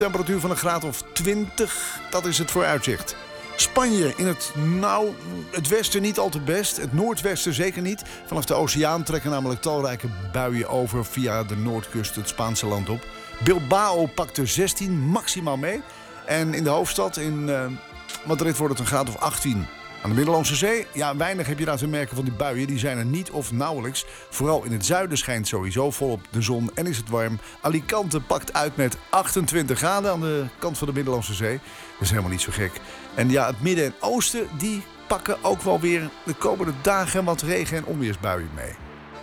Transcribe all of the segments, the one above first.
Temperatuur van een graad of 20, dat is het vooruitzicht. Spanje in het westen niet al te best. Het noordwesten zeker niet. Vanaf de oceaan trekken namelijk talrijke buien over via de noordkust het Spaanse land op. Bilbao pakt er 16 maximaal mee. En in de hoofdstad in Madrid wordt het een graad of 18. Aan de Middellandse Zee, ja, weinig heb je daar te merken van die buien. Die zijn er niet of nauwelijks. Vooral in het zuiden schijnt sowieso volop de zon en is het warm. Alicante pakt uit met 28 graden aan de kant van de Middellandse Zee. Dat is helemaal niet zo gek. En ja, het midden en oosten, die pakken ook wel weer de komende dagen wat regen- en onweersbuien mee.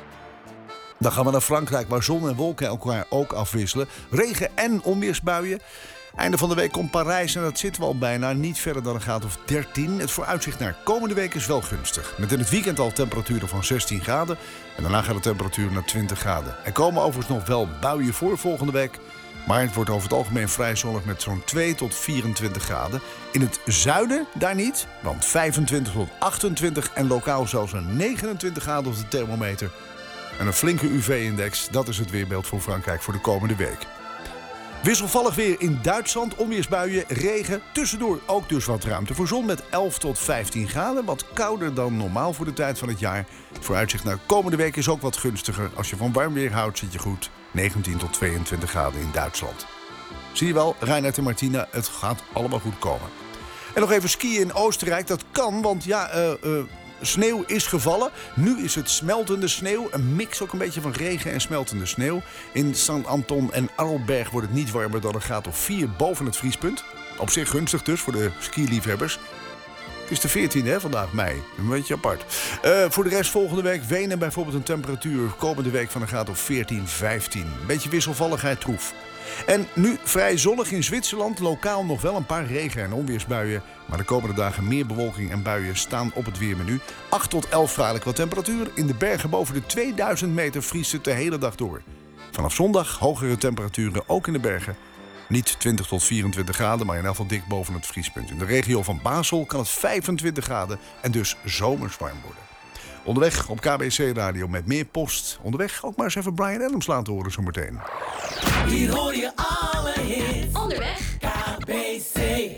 Dan gaan we naar Frankrijk, waar zon en wolken elkaar ook afwisselen. Regen- en onweersbuien. Einde van de week komt Parijs en dat zitten we al bijna niet verder dan een graad of 13. Het vooruitzicht naar komende week is wel gunstig. Met in het weekend al temperaturen van 16 graden. En daarna gaat de temperatuur naar 20 graden. Er komen overigens nog wel buien voor volgende week. Maar het wordt over het algemeen vrij zonnig met zo'n 2 tot 24 graden. In het zuiden daar niet, want 25 tot 28 en lokaal zelfs een 29 graden op de thermometer. En een flinke UV-index, dat is het weerbeeld voor Frankrijk voor de komende week. Wisselvallig weer in Duitsland, onweersbuien, regen. Tussendoor ook dus wat ruimte voor zon met 11 tot 15 graden. Wat kouder dan normaal voor de tijd van het jaar. Het vooruitzicht naar komende week is ook wat gunstiger. Als je van warm weer houdt, zit je goed. 19 tot 22 graden in Duitsland. Zie je wel, Reinhard en Martina, het gaat allemaal goed komen. En nog even skiën in Oostenrijk, dat kan, want sneeuw is gevallen. Nu is het smeltende sneeuw. Een mix ook een beetje van regen en smeltende sneeuw. In St. Anton en Arlberg wordt het niet warmer dan een graad of 4 boven het vriespunt. Op zich gunstig dus voor de skiliefhebbers. Het is de 14e vandaag, mei. Een beetje apart. Voor de rest volgende week Wenen bijvoorbeeld een temperatuur komende week van een graad of 14, 15. Een beetje wisselvalligheid troef. En nu vrij zonnig in Zwitserland. Lokaal nog wel een paar regen- en onweersbuien. Maar de komende dagen meer bewolking en buien staan op het weermenu. 8 tot 11 graden qua temperatuur. In de bergen boven de 2000 meter vriest het de hele dag door. Vanaf zondag hogere temperaturen ook in de bergen. Niet 20 tot 24 graden, maar in elk geval dik boven het vriespunt. In de regio van Basel kan het 25 graden en dus zomers warm worden. Onderweg op KBC Radio met meer post. Onderweg ook maar eens even Bryan Adams laten horen zometeen. Hier hoor je alle hits. Onderweg. KBC.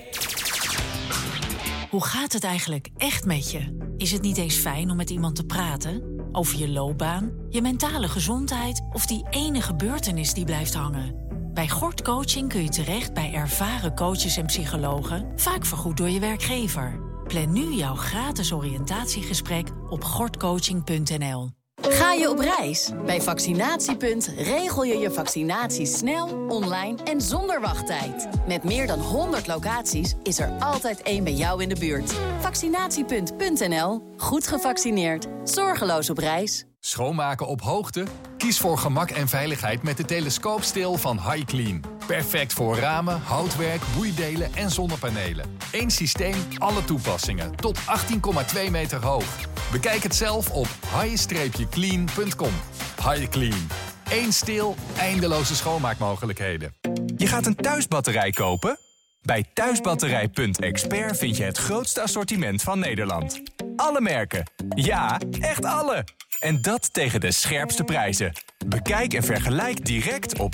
Hoe gaat het eigenlijk echt met je? Is het niet eens fijn om met iemand te praten? Over je loopbaan, je mentale gezondheid of die ene gebeurtenis die blijft hangen? Bij Gort Coaching kun je terecht bij ervaren coaches en psychologen, vaak vergoed door je werkgever. Plan nu jouw gratis oriëntatiegesprek op gortcoaching.nl. Ga je op reis? Bij Vaccinatiepunt regel je je vaccinatie snel, online en zonder wachttijd. Met meer dan 100 locaties is er altijd één bij jou in de buurt. Vaccinatiepunt.nl. Goed gevaccineerd. Zorgeloos op reis. Schoonmaken op hoogte? Kies voor gemak en veiligheid met de telescoopsteel van HiClean. Perfect voor ramen, houtwerk, boeidelen en zonnepanelen. Eén systeem, alle toepassingen. Tot 18,2 meter hoog. Bekijk het zelf op hi-clean.com. HiClean. Eén steel, eindeloze schoonmaakmogelijkheden. Je gaat een thuisbatterij kopen? Bij thuisbatterij.expert vind je het grootste assortiment van Nederland. Alle merken. Ja, echt alle. En dat tegen de scherpste prijzen. Bekijk en vergelijk direct op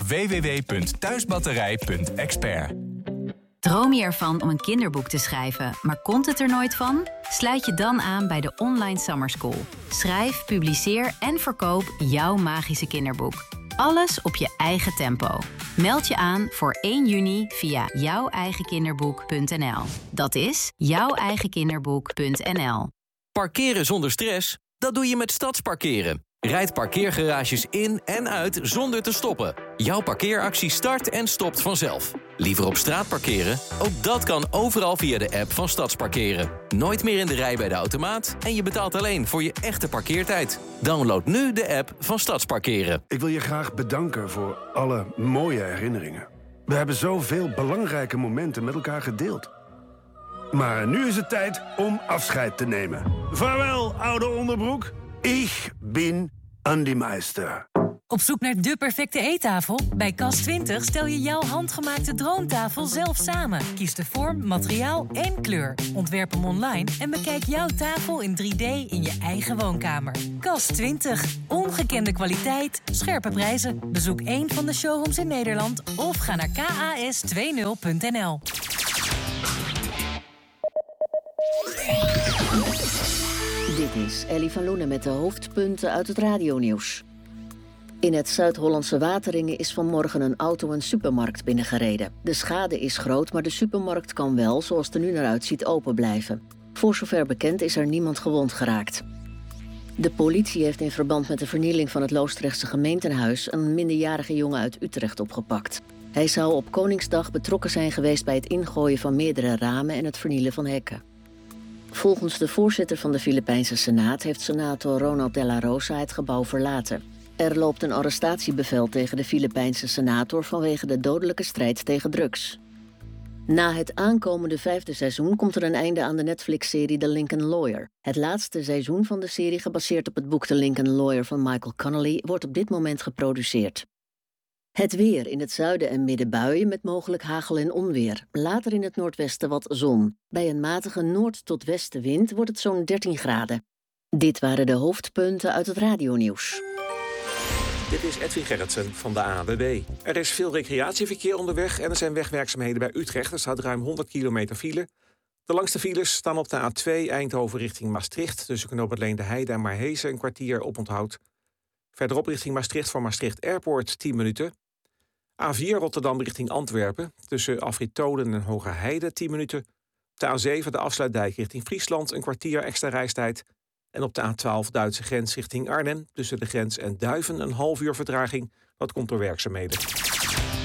www.thuisbatterij.expert. Droom je ervan om een kinderboek te schrijven, maar komt het er nooit van? Sluit je dan aan bij de Online Summer School. Schrijf, publiceer en verkoop jouw magische kinderboek. Alles op je eigen tempo. Meld je aan voor 1 juni via jouweigenkinderboek.nl. Dat is jouweigenkinderboek.nl. Parkeren zonder stress? Dat doe je met Stadsparkeren. Rijd parkeergarages in en uit zonder te stoppen. Jouw parkeeractie start en stopt vanzelf. Liever op straat parkeren? Ook dat kan overal via de app van Stadsparkeren. Nooit meer in de rij bij de automaat en je betaalt alleen voor je echte parkeertijd. Download nu de app van Stadsparkeren. Ik wil je graag bedanken voor alle mooie herinneringen. We hebben zoveel belangrijke momenten met elkaar gedeeld. Maar nu is het tijd om afscheid te nemen. Vaarwel, oude onderbroek. Ik ben Andy Meister. Op zoek naar de perfecte eettafel? Bij Cas20 stel je jouw handgemaakte droomtafel zelf samen. Kies de vorm, materiaal en kleur. Ontwerp hem online en bekijk jouw tafel in 3D in je eigen woonkamer. Cas20. Ongekende kwaliteit, scherpe prijzen. Bezoek een van de showrooms in Nederland of ga naar kas20.nl. Dit is Ellie van Loenen met de hoofdpunten uit het radionieuws. In het Zuid-Hollandse Wateringen is vanmorgen een auto een supermarkt binnengereden. De schade is groot, maar de supermarkt kan wel, zoals het er nu naar uitziet, open blijven. Voor zover bekend is er niemand gewond geraakt. De politie heeft in verband met de vernieling van het Loosdrechtse gemeentehuis een minderjarige jongen uit Utrecht opgepakt. Hij zou op Koningsdag betrokken zijn geweest bij het ingooien van meerdere ramen en het vernielen van hekken. Volgens de voorzitter van de Filipijnse Senaat heeft senator Ronald de la Rosa het gebouw verlaten. Er loopt een arrestatiebevel tegen de Filipijnse senator vanwege de dodelijke strijd tegen drugs. Na het aankomende 5e seizoen komt er een einde aan de Netflix-serie The Lincoln Lawyer. Het laatste seizoen van de serie, gebaseerd op het boek The Lincoln Lawyer van Michael Connelly, wordt op dit moment geproduceerd. Het weer: in het zuiden en midden buien met mogelijk hagel en onweer. Later in het noordwesten wat zon. Bij een matige noord- tot westenwind wordt het zo'n 13 graden. Dit waren de hoofdpunten uit het radionieuws. Dit is Edwin Gerritsen van de ANWB. Er is veel recreatieverkeer onderweg en er zijn wegwerkzaamheden bij Utrecht. Er staat ruim 100 kilometer file. De langste files staan op de A2 Eindhoven richting Maastricht. Tussen knooppunt Leende-Heide en Maarhezen een kwartier oponthoud. Verderop richting Maastricht voor Maastricht Airport 10 minuten. A4 Rotterdam richting Antwerpen. Tussen Afrit Tolen en Hogerheide 10 minuten. Op de A7 de Afsluitdijk richting Friesland een kwartier extra reistijd. En op de A12 Duitse grens richting Arnhem. Tussen de grens en Duiven een half uur vertraging. Dat komt door werkzaamheden.